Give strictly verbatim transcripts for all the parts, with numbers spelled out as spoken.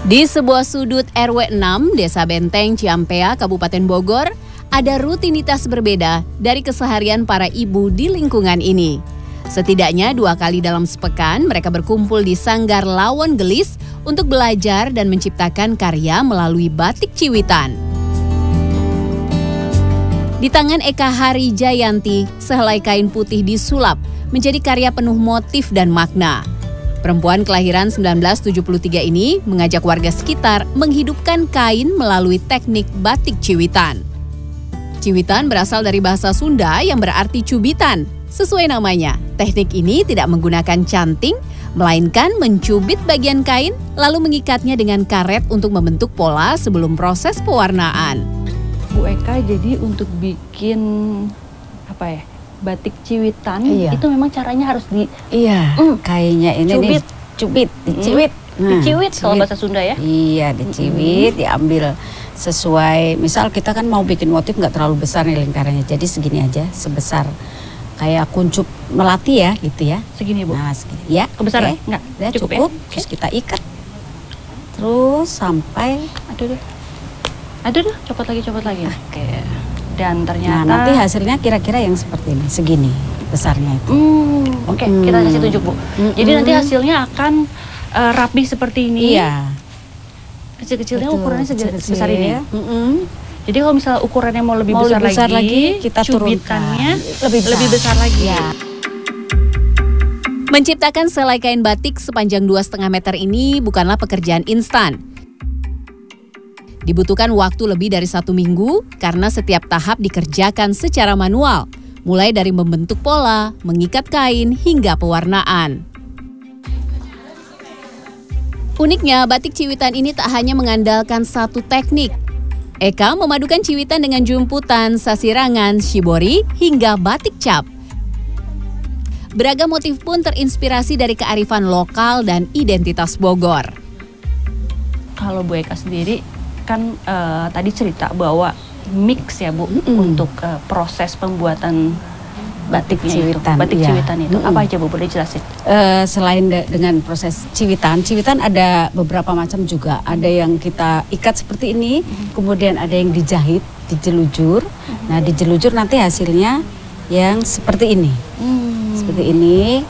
Di sebuah sudut R W enam, Desa Benteng, Ciampea, Kabupaten Bogor, ada rutinitas berbeda dari keseharian para ibu di lingkungan ini. Setidaknya dua kali dalam sepekan, mereka berkumpul di Sanggar Lawon Gelis untuk belajar dan menciptakan karya melalui batik ciwitan. Di tangan Eka Hari Jayanti, sehelai kain putih disulap menjadi karya penuh motif dan makna. Perempuan kelahiran seribu sembilan ratus tujuh puluh tiga ini mengajak warga sekitar menghidupkan kain melalui teknik batik ciwitan. Ciwitan berasal dari bahasa Sunda yang berarti cubitan. Sesuai namanya, teknik ini tidak menggunakan canting, melainkan mencubit bagian kain lalu mengikatnya dengan karet untuk membentuk pola sebelum proses pewarnaan. Bu Eka, jadi untuk bikin apa ya? Batik ciwitan, iya. Itu memang caranya harus di iya mm, kayaknya ini cubit, nih, cubit, diciwit, mm. nah, diciwit kalau bahasa Sunda ya. Iya, diciwit, mm. diambil sesuai. Misal kita kan mau bikin motif nggak terlalu besar nih lingkarannya, jadi segini aja, sebesar kayak kuncup melati ya, gitu ya. Segini Bu. Nah, segini. Ya, kebesaran? Okay. Nggak, ya, cukup. cukup. Ya? Terus kita ikat, terus sampai. Aduh, aduh, aduh, copot lagi, copot lagi. Oke. Okay. Dan ternyata nah, nanti hasilnya kira-kira yang seperti ini, segini besarnya itu. Hmm, Oke, okay. hmm. Kita kasih tunjuk Bu. Hmm. Jadi nanti hasilnya akan uh, rapi seperti ini. Iya. Kecil-kecilnya ukurannya kecil -kecil. sebesar ini. Mm -hmm. Jadi kalau misalnya ukurannya mau lebih mau besar, lebih besar lagi, lagi, kita cubitannya lebih besar, lebih besar lagi. Ya. Menciptakan selai kain batik sepanjang dua setengah meter ini bukanlah pekerjaan instan. Dibutuhkan waktu lebih dari satu minggu karena setiap tahap dikerjakan secara manual, mulai dari membentuk pola, mengikat kain, hingga pewarnaan. Uniknya, batik ciwitan ini tak hanya mengandalkan satu teknik. Eka memadukan ciwitan dengan jumputan, sasirangan, shibori, hingga batik cap. Beragam motif pun terinspirasi dari kearifan lokal dan identitas Bogor. Kalau Bu Eka sendiri, kan uh, tadi cerita bahwa mix ya Bu, mm -hmm. untuk uh, proses pembuatan batik ciwitan, itu, batik iya. ciwitan itu. Mm -hmm. Apa aja Bu, boleh jelasin? Uh, selain de dengan proses ciwitan, ciwitan ada beberapa macam juga. Ada yang kita ikat seperti ini, mm -hmm. kemudian ada yang dijahit, dijelujur. Mm -hmm. Nah, dijelujur nanti hasilnya yang seperti ini, mm. seperti ini.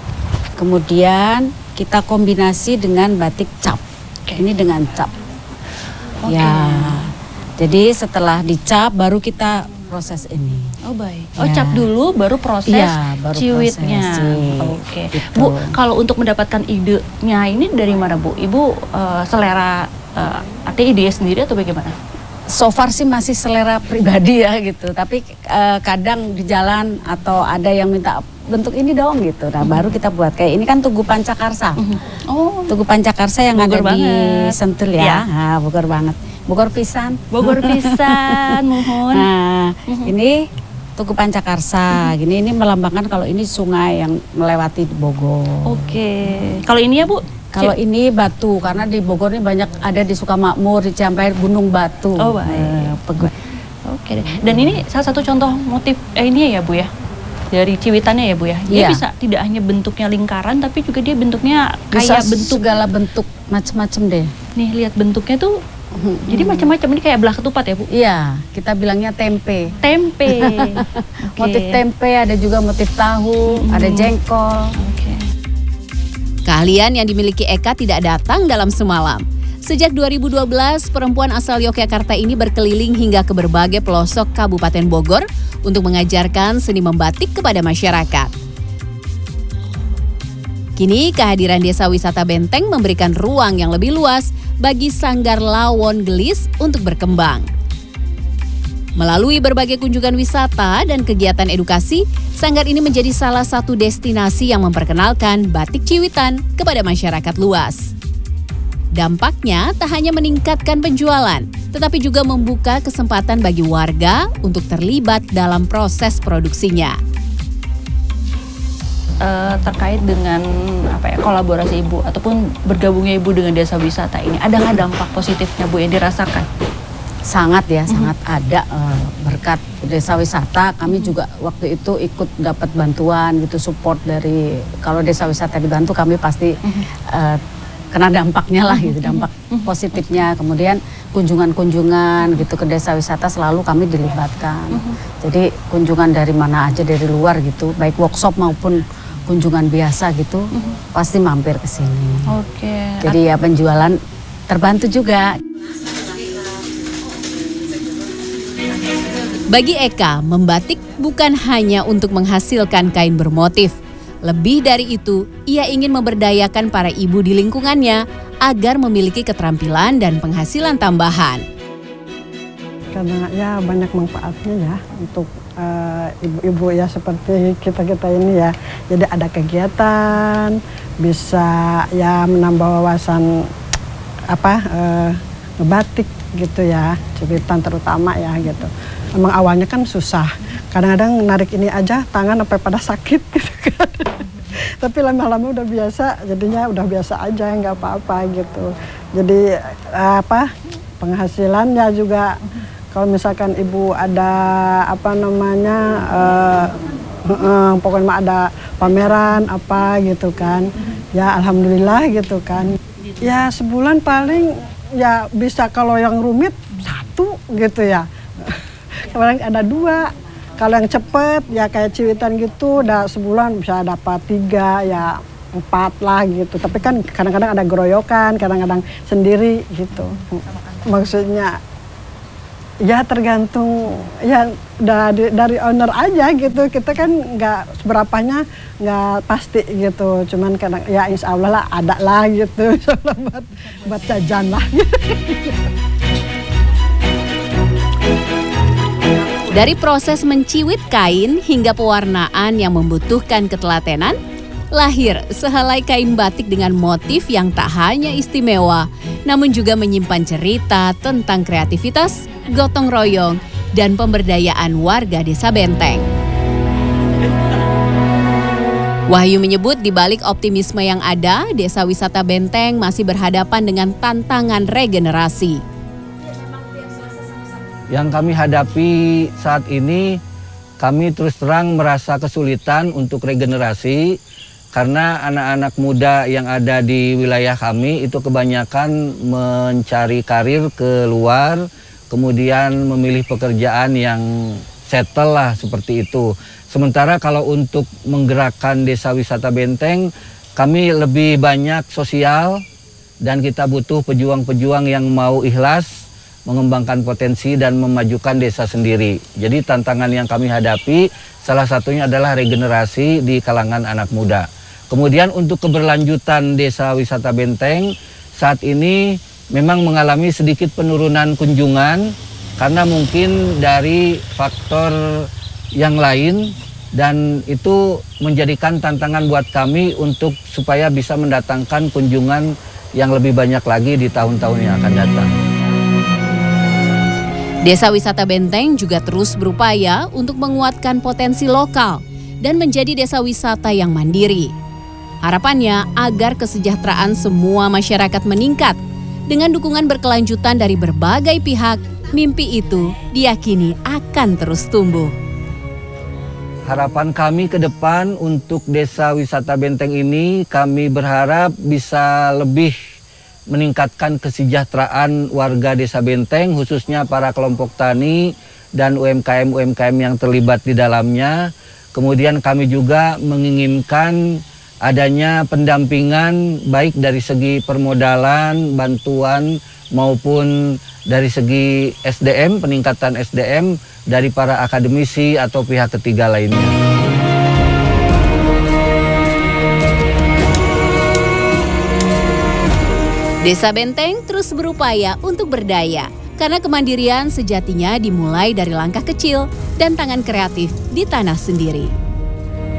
Kemudian kita kombinasi dengan batik cap. Okay. Ini dengan cap. Okay. Ya, jadi setelah dicap baru kita proses ini. Oh baik. Oh ya. Cap dulu baru proses ya, baru ciwitnya. Oke. Okay. Gitu. Bu, kalau untuk mendapatkan idenya ini dari mana Bu? Ibu uh, selera uh, artinya ide sendiri atau bagaimana? So far sih masih selera pribadi ya gitu. Tapi uh, kadang di jalan atau ada yang minta bentuk ini dong gitu. Nah, mm-hmm. baru kita buat kayak ini kan Tugu Pancakarsa. Mm-hmm. Oh, Tugu Pancakarsa yang Bogor ada banget. Di Sentul ya. ya. Nah, Bogor banget. Bogor pisan. Bogor pisan, mohon. Nah, mm-hmm. ini Tugu Pancakarsa. Mm-hmm. Gini ini melambangkan kalau ini sungai yang melewati Bogor. Oke. Okay. Kalau ini ya, Bu? Kalau ini batu, karena di Bogor ini banyak ada di Sukamakmur, di Ciampea, Gunung Batu. Oh baik. Uh, Oke. Dan ini salah satu contoh motif eh, ini ya Bu ya? Dari ciwitannya ya Bu ya? Dia yeah. bisa tidak hanya bentuknya lingkaran, tapi juga dia bentuknya kayak bisa bentuk. Segala bentuk, macam-macam deh. Nih lihat bentuknya tuh, hmm. jadi macam-macam, ini kayak belah ketupat ya Bu? Iya, kita bilangnya tempe. Tempe. Okay. Motif tempe, ada juga motif tahu, hmm. ada jengkol. Okay. Keahlian yang dimiliki Eka tidak datang dalam semalam. Sejak dua ribu dua belas, perempuan asal Yogyakarta ini berkeliling hingga ke berbagai pelosok Kabupaten Bogor untuk mengajarkan seni membatik kepada masyarakat. Kini kehadiran Desa Wisata Benteng memberikan ruang yang lebih luas bagi Sanggar Lawon Gelis untuk berkembang. Melalui berbagai kunjungan wisata dan kegiatan edukasi, sanggar ini menjadi salah satu destinasi yang memperkenalkan batik ciwitan kepada masyarakat luas. Dampaknya tak hanya meningkatkan penjualan, tetapi juga membuka kesempatan bagi warga untuk terlibat dalam proses produksinya. Uh, terkait dengan apa ya, kolaborasi Ibu ataupun bergabungnya Ibu dengan desa wisata ini, adakah dampak positifnya Bu yang dirasakan? Sangat ya, mm-hmm. sangat ada uh, berkat desa wisata. Kami juga waktu itu ikut dapat bantuan gitu, support dari, kalau desa wisata dibantu kami pasti mm-hmm. uh, kena dampaknya lah gitu, dampak positifnya. Kemudian kunjungan-kunjungan gitu ke desa wisata selalu kami dilibatkan. Jadi kunjungan dari mana aja, dari luar gitu, baik workshop maupun kunjungan biasa gitu, pasti mampir ke sini. Oke. Jadi ya penjualan terbantu juga. Bagi Eka, membatik bukan hanya untuk menghasilkan kain bermotif. Lebih dari itu, ia ingin memberdayakan para ibu di lingkungannya agar memiliki keterampilan dan penghasilan tambahan. Karena ya banyak manfaatnya ya untuk uh, ibu-ibu ya seperti kita-kita ini ya. Jadi ada kegiatan, bisa ya menambah wawasan apa uh, ngebatik gitu ya, cebitan terutama ya gitu. Emang awalnya kan susah, kadang-kadang narik ini aja tangan sampai pada sakit gitu kan. Tapi lama-lama udah biasa, jadinya udah biasa aja, nggak apa-apa gitu. Jadi apa penghasilannya juga, kalau misalkan ibu ada apa namanya, uh, uh, pokoknya ada pameran apa gitu kan, ya alhamdulillah gitu kan. Ya sebulan paling ya bisa, kalau yang rumit satu gitu ya. Kadang ada dua, kalau yang cepet ya kayak ciwitan gitu, udah sebulan bisa dapat tiga ya empat lah gitu. Tapi kan kadang-kadang ada geroyokan, kadang-kadang sendiri gitu. Maksudnya ya tergantung ya dari, dari owner aja gitu. Kita kan nggak seberapanya nggak pasti gitu. Cuman kadang ya insya Allah lah ada lah gitu. buat, buat jajan lah. Dari proses menciwit kain hingga pewarnaan yang membutuhkan ketelatenan, lahir sehelai kain batik dengan motif yang tak hanya istimewa, namun juga menyimpan cerita tentang kreativitas, gotong royong, dan pemberdayaan warga Desa Benteng. Wahyu menyebut di balik optimisme yang ada, Desa Wisata Benteng masih berhadapan dengan tantangan regenerasi. Yang kami hadapi saat ini, kami terus terang merasa kesulitan untuk regenerasi karena anak-anak muda yang ada di wilayah kami itu kebanyakan mencari karir ke luar, kemudian memilih pekerjaan yang settle lah seperti itu. Sementara kalau untuk menggerakkan Desa Wisata Benteng, kami lebih banyak sosial dan kita butuh pejuang-pejuang yang mau ikhlas mengembangkan potensi dan memajukan desa sendiri. Jadi tantangan yang kami hadapi salah satunya adalah regenerasi di kalangan anak muda. Kemudian untuk keberlanjutan Desa Wisata Benteng saat ini memang mengalami sedikit penurunan kunjungan karena mungkin dari faktor yang lain, dan itu menjadikan tantangan buat kami untuk supaya bisa mendatangkan kunjungan yang lebih banyak lagi di tahun-tahun yang akan datang. Desa Wisata Benteng juga terus berupaya untuk menguatkan potensi lokal dan menjadi desa wisata yang mandiri. Harapannya agar kesejahteraan semua masyarakat meningkat. Dengan dukungan berkelanjutan dari berbagai pihak, mimpi itu diyakini akan terus tumbuh. Harapan kami ke depan untuk Desa Wisata Benteng ini, kami berharap bisa lebih meningkatkan kesejahteraan warga Desa Benteng, khususnya para kelompok tani dan U M K M-U M K M yang terlibat di dalamnya. Kemudian kami juga menginginkan adanya pendampingan baik dari segi permodalan, bantuan maupun dari segi S D M, peningkatan S D M dari para akademisi atau pihak ketiga lainnya. Desa Benteng terus berupaya untuk berdaya, karena kemandirian sejatinya dimulai dari langkah kecil dan tangan kreatif di tanah sendiri.